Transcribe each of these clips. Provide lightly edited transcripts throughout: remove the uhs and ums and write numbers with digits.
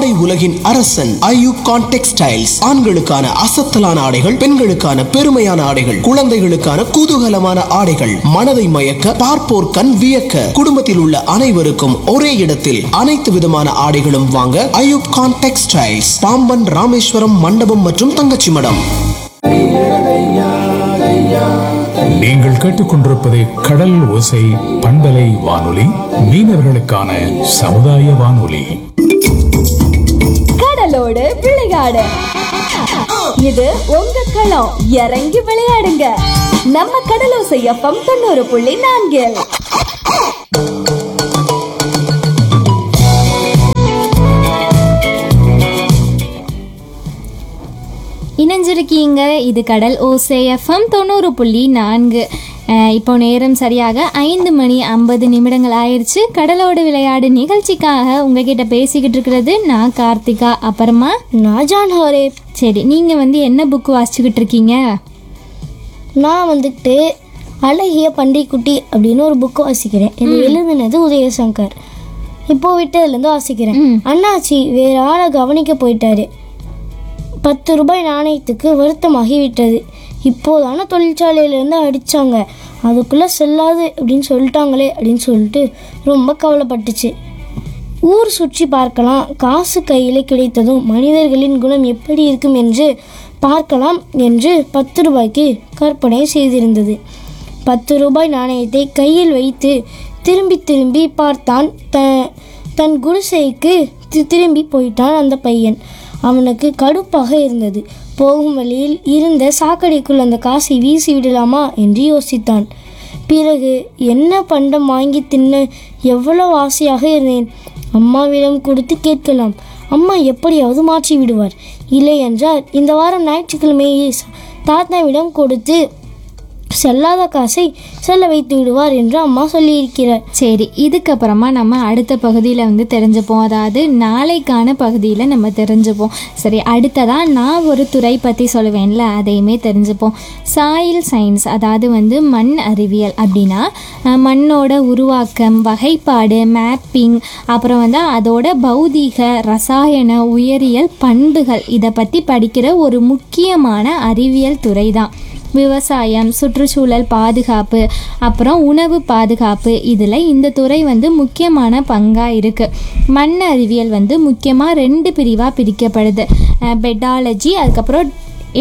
ஆடை உலகின் அரசன் ஐயூப் கான் டெக்ஸ்டைல்ஸ். ஆண்களுக்கான அசத்தலான ஆடைகள், பெண்களுக்கான பெருமையான ஆடைகள், குழந்தைகளுக்கான குதூகலமான ஆடைகள், மனதை மயக்க பார்ப்போர் கண் வியக்க, குடும்பத்தில் உள்ள அனைவருக்கும் ஒரே இடத்தில் அனைத்து விதமான ஆடைகளும் வாங்க ஐயூப் கான் டெக்ஸ்டைல்ஸ், பாம்பன், ராமேஸ்வரம், மண்டபம் மற்றும் தங்கச்சி மடம். நீங்கள் கேட்டுக்கொண்டிருப்பது கடல் ஓசை பண்பலை வானொலி, மீனவர்களுக்கான சமுதாய வானொலி. கடலோடு விளையாடு, இது உங்க களம். இறங்கி விளையாடுங்க. நம்ம கடலோசை FM 90.4. இணைஞ்சிருக்கீங்க. இது கடல் ஓசை FM 90.4. இப்போ நேரம் சரியாக 5:50 ஆயிடுச்சு. கடலோடு விளையாடு நிகழ்ச்சிக்காக உங்ககிட்ட பேசிக்கிட்டு இருக்கிறது நான் கார்த்திகா, அப்புறமா நான் ஜான்ஹோரே. சரி, நீங்கள் என்ன புக்கு வாசிச்சுக்கிட்டு இருக்கீங்க? நான் வந்துட்டு அழகிய பன்றிக்குட்டி அப்படின்னு ஒரு புக்கு வாசிக்கிறேன். இது எழுதுனது உதயசங்கர். இப்போ விட்டதுலேருந்து வாசிக்கிறேன். அண்ணாச்சி வேற ஆளை கவனிக்க போயிட்டாரு. 10 ரூபாய் நாணயத்துக்கு வருத்தமாகி விட்டது. இப்போதான தொழிற்சாலையிலேருந்து அடித்தாங்க, அதுக்குள்ளே செல்லாது அப்படின்னு சொல்லிட்டாங்களே அப்படின்னு சொல்லிட்டு ரொம்ப கவலைப்பட்டுச்சு. ஊர் சுற்றி பார்க்கலாம், காசு கையில் கிடைத்ததும் மனிதர்களின் குணம் எப்படி இருக்கும் என்று பார்க்கலாம் என்று 10 ரூபாய்க்கு கற்பனை செய்திருந்தது. 10 ரூபாய் நாணயத்தை கையில் வைத்து திரும்பி திரும்பி பார்த்தான். தன் குடிசைக்கு திரும்பி போயிட்டான் அந்த பையன். அவனுக்கு கடுப்பாக இருந்தது. போகும் வழியில் இருந்த சாக்கடைக்குள் அந்த காசை வீசி விடலாமா என்று யோசித்தான். பிறகு என்ன பண்டம் வாங்கி தின்ன எவ்வளோ ஆசையாக இருந்தேன். அம்மாவிடம் கொடுத்து கேட்கலாம், அம்மா எப்படியாவது மாற்றி விடுவார். இல்லை என்றால் இந்த வாரம் ஞாயிற்றுக்கிழமையை தாத்தாவிடம் கொடுத்து செல்லாத காசை செல்ல வைத்து விடுவார் என்று அம்மா சொல்லியிருக்கிறார். சரி, இதுக்கப்புறமா நம்ம அடுத்த பகுதியில் தெரிஞ்சுப்போம். அதாவது நாளைக்கான பகுதியில் நம்ம தெரிஞ்சுப்போம். சரி, அடுத்ததாக நான் ஒரு துறை பற்றி சொல்லுவேன்ல, அதையுமே தெரிஞ்சுப்போம். சாயில் சயின்ஸ், அதாவது மண் அறிவியல் அப்படின்னா மண்ணோட உருவாக்கம், வகைப்பாடு, மேப்பிங், அப்புறம் அதோட பௌதீக, ரசாயன, உயிரியல் பண்புகள், இதை பற்றி படிக்கிற ஒரு முக்கியமான அறிவியல் துறை தான். விவசாயம், சுற்றுச்சூழல் பாதுகாப்பு, அப்புறம் உணவு பாதுகாப்பு, இதில் இந்த துறை முக்கியமான பங்காக இருக்குது. மண் அறிவியல் முக்கியமாக 2 பிரிவாக பிரிக்கப்படுது. பெடாலஜி, அதுக்கப்புறம்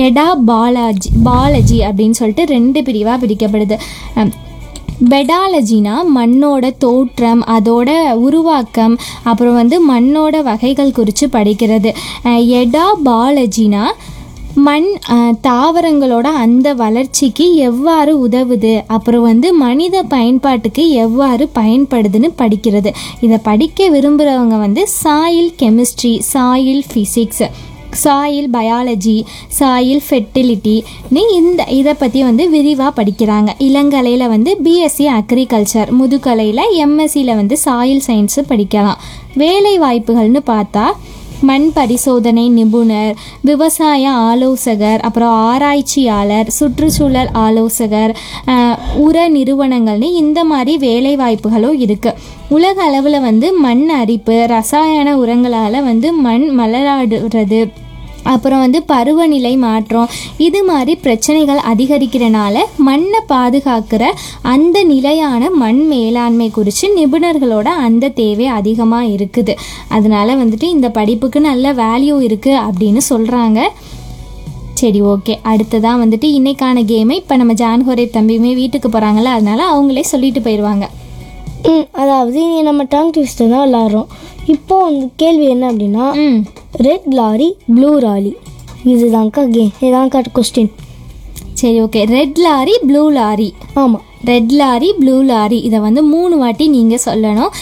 பாலஜி அப்படின்னு சொல்லிட்டு 2 பிரிவாக பிரிக்கப்படுது. பெடாலஜினா மண்ணோட தோற்றம், அதோட உருவாக்கம், அப்புறம் மண்ணோட வகைகள் குறித்து படிக்கிறது. பாலஜினா மண் தாவரங்களோட அந்த வளர்ச்சிக்கு எவ்வாறு உதவுது, அப்புறம் மனித பயன்பாட்டுக்கு எவ்வாறு பயன்படுதுன்னு படிக்கிறது. இதை படிக்க விரும்புகிறவங்க soil chemistry, soil physics, soil biology, soil ஃபெர்டிலிட்டின்னு இதை பற்றி விரிவாக படிக்கிறாங்க. இளங்கலையில் பிஎஸ்சி அக்ரிகல்ச்சர், முதுகலையில் எம்எஸ்சியில் சாயில் சயின்ஸு படிக்கலாம். வேலை வாய்ப்புகள்னு பார்த்தா மண் பரிசோதனை நிபுணர், விவசாய ஆலோசகர், அப்புறம் ஆராய்ச்சியாளர், சுற்றுச்சூழல் ஆலோசகர், உர நிறுவனங்கள்னு இந்த மாதிரி வேலை வாய்ப்புகளும் இருக்குது. உலக அளவில் மண் அரிப்பு, ரசாயன உரங்களால் மண் மலராடுறது, அப்புறம் பருவநிலை மாற்றம், இது மாதிரி பிரச்சனைகள் அதிகரிக்கிறனால மண்ணை பாதுகாக்கிற அந்த நிலையான மண் மேலாண்மை குறித்து நிபுணர்களோட அந்த தேவை அதிகமாக இருக்குது. அதனால இந்த படிப்புக்கு நல்ல வேல்யூ இருக்குது அப்படின்னு சொல்கிறாங்க. சரி, ஓகே. அடுத்ததான் இன்னைக்கான கேமை இப்போ நம்ம ஜான்ஹோரே தம்பியுமே வீட்டுக்கு போகிறாங்கல்ல, அதனால அவங்களே சொல்லிட்டு போயிடுவாங்க. அதாவது நம்ம டங் ட்விஸ்டர் தான் விளாட்றோம். இப்போ கேள்வி என்ன அப்படின்னா, red lorry blue lorry, இதுதான்க்கா game, இதுதான்க்கா question. சரி, okay. Red lorry blue lorry. ஆமாம், ரெட் லாரி ப்ளூ லாரி, இதை 3 வாட்டி நீங்கள் சொல்லணும்.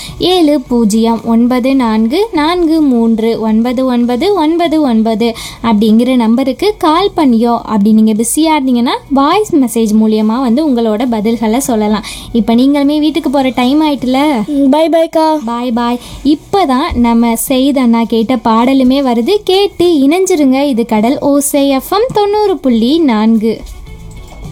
7094439999 அப்படிங்கிற நம்பருக்கு கால் பண்ணியோ, அப்படி நீங்கள் பிஸியாக இருந்தீங்கன்னா வாய்ஸ் மெசேஜ் மூலியமாக உங்களோட பதில்களை சொல்லலாம். இப்போ நீங்களுமே வீட்டுக்கு போகிற டைம் ஆயிட்டுல, பாய் பாய்க்கா. பாய் பாய். இப்போ தான் நம்ம செய்தண்ணா கேட்ட பாடலுமே வருது, கேட்டு இணைஞ்சிருங்க. இது கடல் ஓசை FM 90.4.